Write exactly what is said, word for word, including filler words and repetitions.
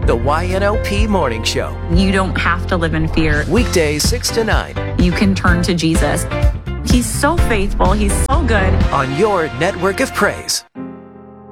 The Y N O P Morning Show. You don't have to live in fear. Weekdays six to nine. You can turn to Jesus. He's so faithful. He's so good. On your network of praise.